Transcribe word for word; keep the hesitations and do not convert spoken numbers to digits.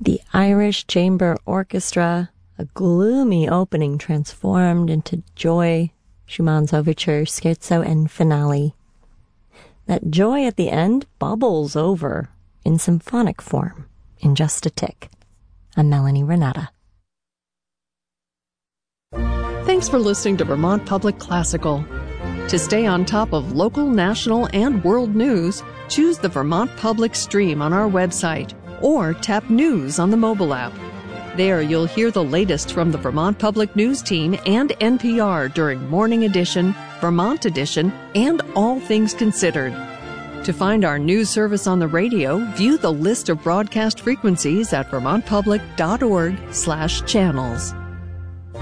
The Irish Chamber Orchestra, a gloomy opening transformed into joy, Schumann's overture, scherzo, and finale. That joy at the end bubbles over in symphonic form in just a tick. I'm Melanie Renata. Thanks for listening to Vermont Public Classical. To stay on top of local, national, and world news, choose the Vermont Public stream on our website or tap News on the mobile app. There you'll hear the latest from the Vermont Public News team and N P R during Morning Edition, Vermont Edition, and All Things Considered. To find our news service on the radio, view the list of broadcast frequencies at vermontpublic dot org slash channels.